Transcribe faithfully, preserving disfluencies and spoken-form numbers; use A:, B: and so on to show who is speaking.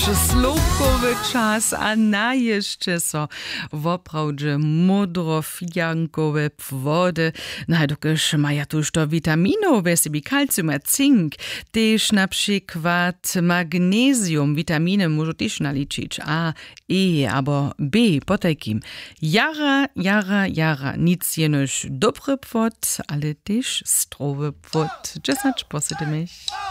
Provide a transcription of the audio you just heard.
A: Slowkowy czas, a na jeszcze so woprawdźe modrofijankowe płody. No, dokiż maja tuż to witaminowe, sobie kalcium a cink, też na przykład magnesium, witaminy może też naliczyć, A, E, albo B, po takim. Jara, jara, jara, nic jenoż dobry płod, ale też zdrowy płod. Dziesięć posydy mich.